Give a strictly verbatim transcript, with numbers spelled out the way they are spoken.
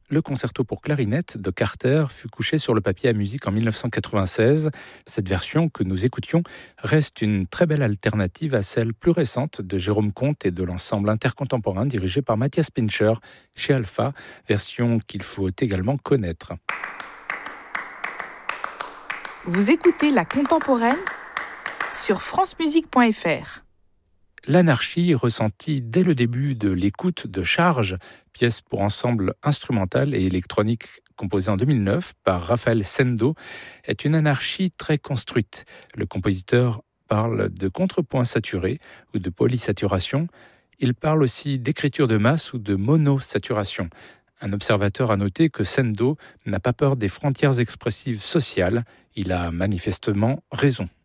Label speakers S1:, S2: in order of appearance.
S1: le concerto pour clarinette de Carter fut couché sur le papier à musique en dix-neuf cent quatre-vingt-seize. Cette version que nous écoutions reste une très belle alternative à celle plus récente de Jérôme Comte et de l'ensemble intercontemporain dirigé par Matthias Pincher chez Alpha, version qu'il faut également connaître.
S2: Vous écoutez La Contemporaine sur france musique point f r.
S1: L'anarchie ressentie dès le début de l'écoute de Charge, pièce pour ensemble instrumental et électronique composée en deux mille neuf par Raphaël Sendo, est une anarchie très construite. Le compositeur parle de contrepoint saturé ou de polysaturation. Il parle aussi d'écriture de masse ou de monosaturation. Un observateur a noté que Sendo n'a pas peur des frontières expressives sociales. Il a manifestement raison.